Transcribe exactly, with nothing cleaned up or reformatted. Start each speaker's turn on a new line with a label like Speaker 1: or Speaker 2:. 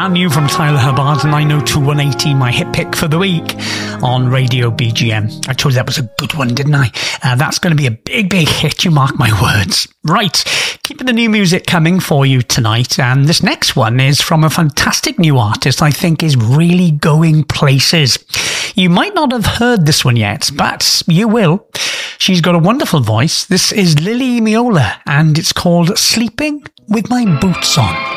Speaker 1: Brand new from Tyler Hubbard, nine oh two one eighty, my hit pick for the week on Radio B G M. I told you that was a good one, didn't I? Uh, that's going to be a big, big hit, you mark my words. Right, keeping the new music coming for you tonight, and this next one is from a fantastic new artist I think is really going places. You might not have heard this one yet, but you will. She's got a wonderful voice. This is Lily Miola, and it's called Sleeping with My Boots On.